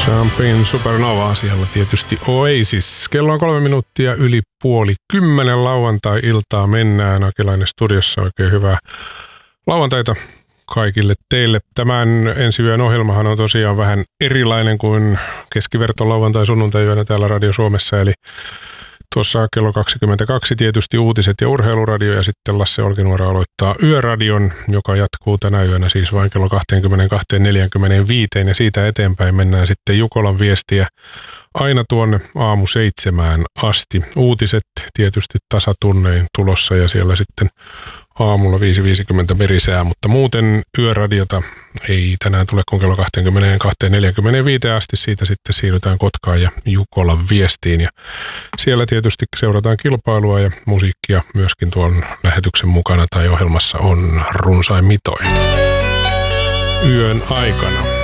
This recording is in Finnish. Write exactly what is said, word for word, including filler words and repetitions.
Champagne Supernova, siellä tietysti Oasis. Kello on kolme minuuttia yli puoli kymmenen, lauantai-iltaa mennään. Akelainen studiossa, oikein hyvää lauantaita kaikille teille. Tämän ensi yön ohjelmahan on tosiaan vähän erilainen kuin keskiverto lauantai-sunnuntai-yönä täällä Radio Suomessa, eli tuossa kello kaksikymmentäkaksi tietysti uutiset ja urheiluradio, ja sitten Lasse Olkinuora aloittaa yöradion, joka jatkuu tänä yönä siis vain kello kaksikymmentäkaksi neljäkymmentäviisi, ja siitä eteenpäin mennään sitten Jukolan viestiä aina tuonne aamu seitsemään asti. Uutiset tietysti tasatunnein tulossa, ja siellä sitten aamulla viisi viisikymmentä merisää, mutta muuten yöradiota ei tänään tule kuin kello kaksikymmentäkaksi neljäkymmentäviisi asti. Siitä sitten siirrytään Kotkaan ja Jukolan viestiin, ja siellä tietysti seurataan kilpailua ja musiikkia myöskin tuon lähetyksen mukana tai ohjelmassa on runsain mitoin yön aikana.